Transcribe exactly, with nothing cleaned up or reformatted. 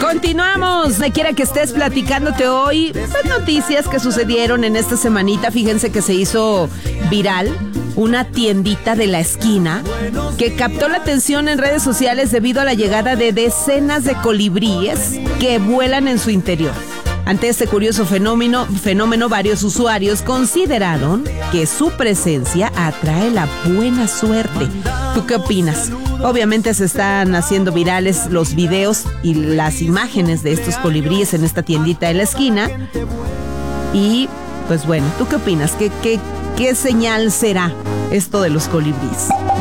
Continuamos, de quiera que estés platicándote hoy pues, noticias que sucedieron en esta semanita. Fíjense que se hizo viral una tiendita de la esquina que captó la atención en redes sociales debido a la llegada de decenas de colibríes que vuelan en su interior. Ante este curioso fenómeno, fenómeno, varios usuarios consideraron que su presencia atrae la buena suerte. ¿Tú qué opinas? Obviamente se están haciendo virales los videos y las imágenes de estos colibríes en esta tiendita de la esquina. Y, pues bueno, ¿tú qué opinas? ¿Qué, qué, qué señal será esto de los colibríes?